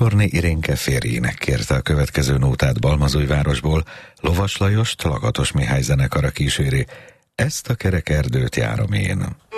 Sátorné Irénke férjének kérte a következő nótát Balmazújvárosból, Lovas Lajost Lakatos Mihály zenekara kíséri. Ezt a kerek erdőt járom én.